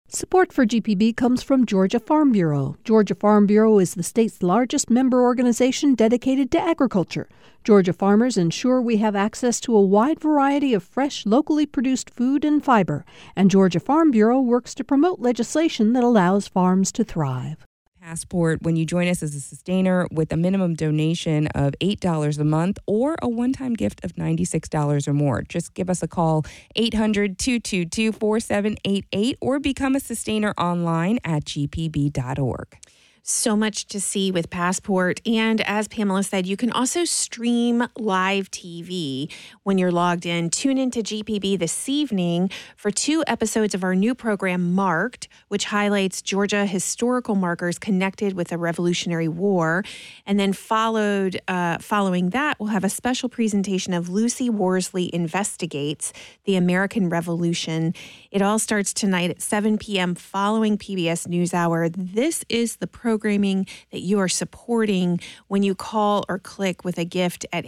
Support for GPB comes from Georgia Farm Bureau. Georgia Farm Bureau is the state's largest member organization dedicated to agriculture. Georgia farmers ensure we have access to a wide variety of fresh, locally produced food and fiber. And Georgia Farm Bureau works to promote legislation that allows farms to thrive. Passport when you join us as a sustainer with a minimum donation of $8 a month or a one-time gift of $96 or more. Just give us a call, 800-222-4788, or become a sustainer online at gpb.org. So much to see with Passport. And as Pamela said, you can also stream live TV when you're logged in. Tune into GPB this evening for 2 episodes of our new program, Marked, which highlights Georgia historical markers connected with the Revolutionary War. And then following that, we'll have a special presentation of Lucy Worsley Investigates the American Revolution. It all starts tonight at 7 p.m. following PBS NewsHour. This is the programming that you are supporting when you call or click with a gift at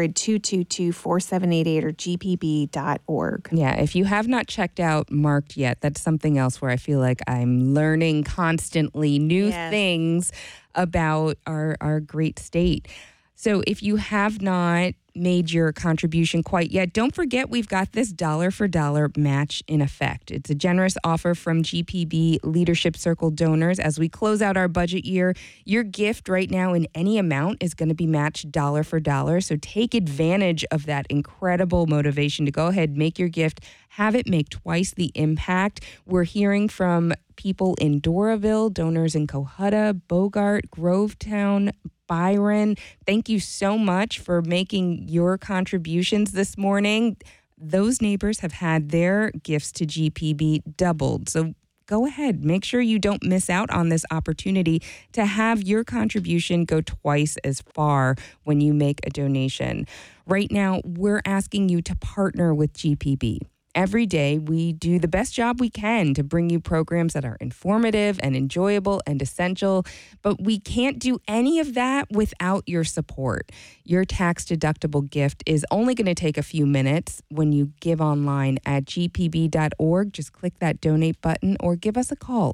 800-222-4788 or gpb.org. Yeah, if you have not checked out Marked yet, that's something else where I feel like I'm learning constantly new things about our great state. So if you have not made your contribution quite yet, don't forget we've got this dollar for dollar match in effect. It's a generous offer from GPB Leadership Circle donors. As we close out our budget year, your gift right now in any amount is going to be matched dollar for dollar. So take advantage of that incredible motivation to go ahead, make your gift, have it make twice the impact. We're hearing from people in Doraville, donors in Cohutta, Bogart, Grovetown, Byron. Thank you so much for making your contributions this morning. Those neighbors have had their gifts to GPB doubled. So go ahead, make sure you don't miss out on this opportunity to have your contribution go twice as far when you make a donation. Right now, we're asking you to partner with GPB. Every day, we do the best job we can to bring you programs that are informative and enjoyable and essential, but we can't do any of that without your support. Your tax-deductible gift is only going to take a few minutes when you give online at gpb.org. Just click that donate button or give us a call,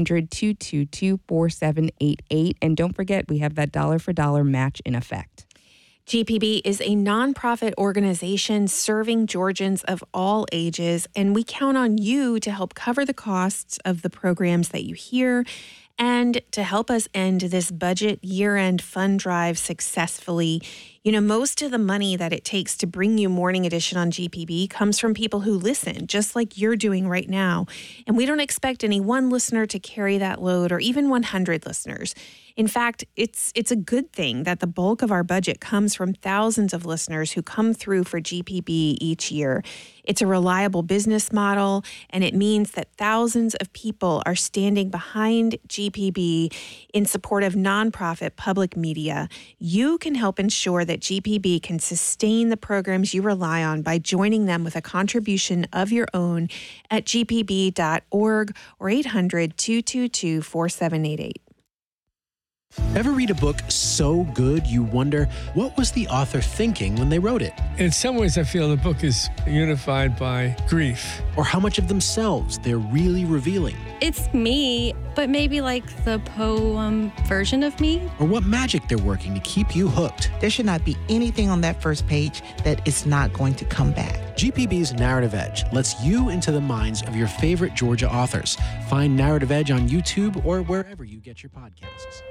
800-222-4788. And don't forget, we have that dollar for dollar match in effect. GPB is a nonprofit organization serving Georgians of all ages, and we count on you to help cover the costs of the programs that you hear and to help us end this budget year-end fund drive successfully. You know, most of the money that it takes to bring you Morning Edition on GPB comes from people who listen, just like you're doing right now. And we don't expect any one listener to carry that load or even 100 listeners. In fact, it's a good thing that the bulk of our budget comes from thousands of listeners who come through for GPB each year. It's a reliable business model, and it means that thousands of people are standing behind GPB in support of nonprofit public media. You can help ensure that GPB can sustain the programs you rely on by joining them with a contribution of your own at gpb.org or 800-222-4788. Ever read a book so good you wonder, what was the author thinking when they wrote it? In some ways, I feel the book is unified by grief. Or how much of themselves they're really revealing? It's me, but maybe like the poem version of me. Or what magic they're working to keep you hooked? There should not be anything on that first page that is not going to come back. GPB's Narrative Edge lets you into the minds of your favorite Georgia authors. Find Narrative Edge on YouTube or wherever you get your podcasts.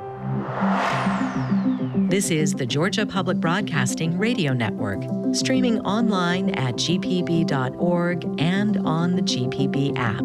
This is the Georgia Public Broadcasting Radio Network, streaming online at gpb.org and on the GPB app.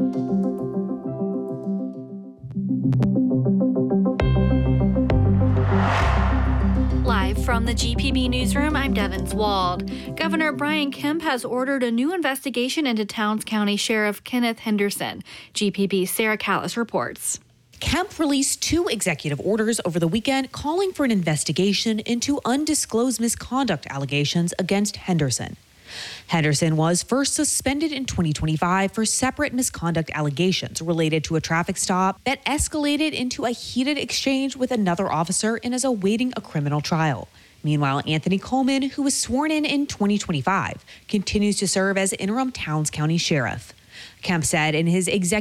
Live from the GPB newsroom, I'm Devins Wald. Governor Brian Kemp has ordered a new investigation into Towns County Sheriff Kenneth Henderson. GPB's Sarah Callis reports. Kemp released 2 executive orders over the weekend calling for an investigation into undisclosed misconduct allegations against Henderson. Henderson was first suspended in 2025 for separate misconduct allegations related to a traffic stop that escalated into a heated exchange with another officer and is awaiting a criminal trial. Meanwhile, Anthony Coleman, who was sworn in 2025, continues to serve as interim Towns County Sheriff. Kemp said in his executive